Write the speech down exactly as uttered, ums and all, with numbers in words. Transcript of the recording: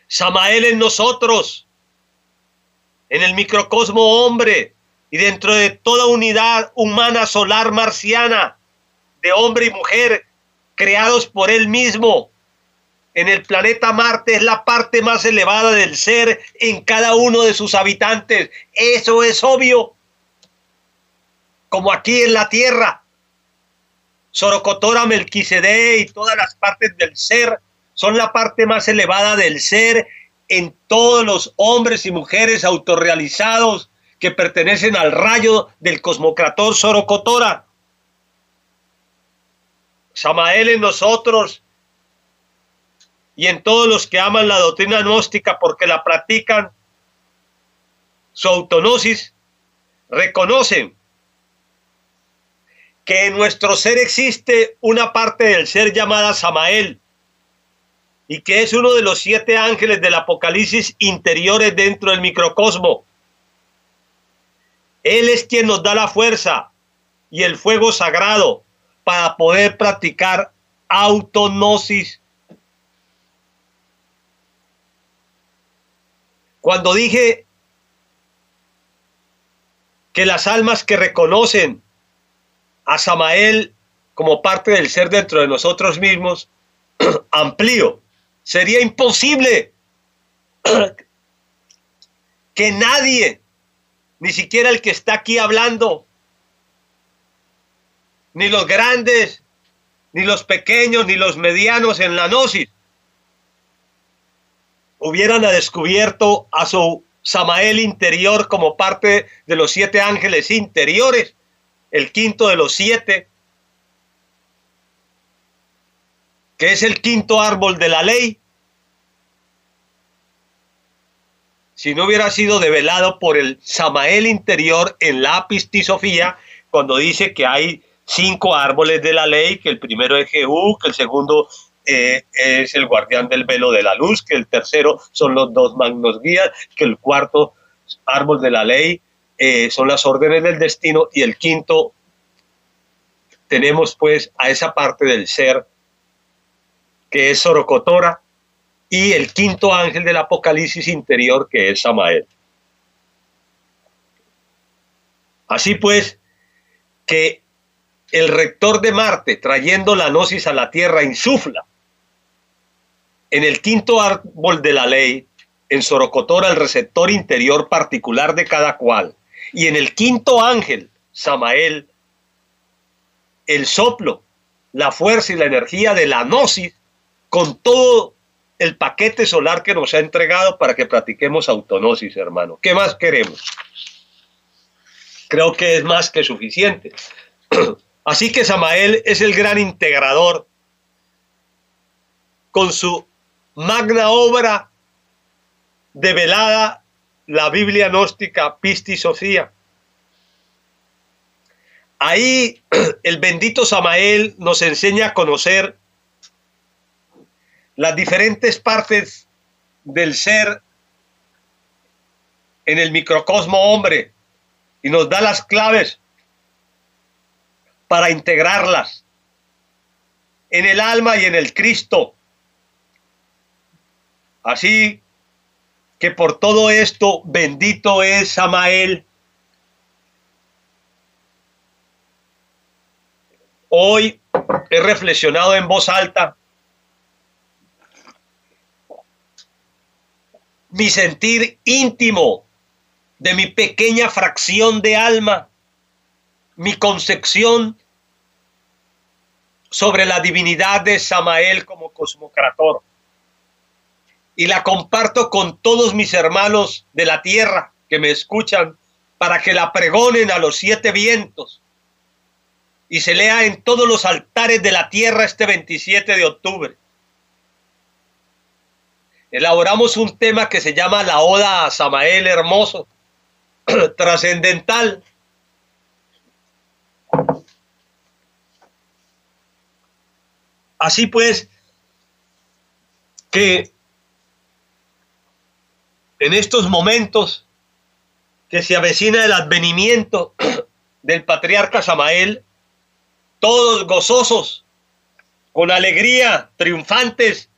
Samael en nosotros, en el microcosmo hombre y dentro de toda unidad humana solar marciana de hombre y mujer creados por él mismo. En el planeta Marte es la parte más elevada del ser en cada uno de sus habitantes. Eso es obvio. Como aquí en la Tierra. Sorocotora, Melquisedec y todas las partes del ser son la parte más elevada del ser en todos los hombres y mujeres autorrealizados que pertenecen al rayo del cosmocrator Sorocotora. Samael en nosotros y en todos los que aman la doctrina gnóstica porque la practican, su autognosis, reconocen que en nuestro ser existe una parte del ser llamada Samael y que es uno de los siete ángeles del Apocalipsis interiores dentro del microcosmo. Él es quien nos da la fuerza y el fuego sagrado para poder practicar autognosis. Cuando dije que las almas que reconocen a Samael como parte del ser dentro de nosotros mismos, amplío, sería imposible que nadie, ni siquiera el que está aquí hablando, ni los grandes, ni los pequeños, ni los medianos en la gnosis, hubieran descubierto a su Samael interior como parte de los siete ángeles interiores, el quinto de los siete, que es el quinto árbol de la ley, si no hubiera sido develado por el Samael interior en la Pistisofía, cuando dice que hay cinco árboles de la ley, que el primero es Jehú, que el segundo eh, es el guardián del velo de la luz, que el tercero son los dos magnos guías, que el cuarto árbol de la ley eh, son las órdenes del destino, y el quinto tenemos pues a esa parte del ser que es Sorocotora, y el quinto ángel del Apocalipsis interior que es Samael. Así pues, que el rector de Marte, trayendo la gnosis a la Tierra, insufla en el quinto árbol de la ley, en Sorocotora, el receptor interior particular de cada cual, y en el quinto ángel, Samael, el soplo, la fuerza y la energía de la gnosis, con todo el paquete solar que nos ha entregado para que practiquemos autognosis, hermano. ¿Qué más queremos? Creo que es más que suficiente. Así que Samael es el gran integrador con su magna obra develada, la Biblia gnóstica Pistisofía. Ahí el bendito Samael nos enseña a conocer las diferentes partes del ser en el microcosmo hombre y nos da las claves para integrarlas en el alma y en el Cristo. Así que por todo esto, bendito es Samael. Hoy he reflexionado en voz alta mi sentir íntimo de mi pequeña fracción de alma, mi concepción sobre la divinidad de Samael como cosmocrator. Y la comparto con todos mis hermanos de la tierra que me escuchan para que la pregonen a los siete vientos y se lea en todos los altares de la tierra este veintisiete de octubre. Elaboramos un tema que se llama la Oda a Samael hermoso, trascendental. Así pues, que en estos momentos que se avecina el advenimiento del patriarca Samael, todos gozosos, con alegría, triunfantes,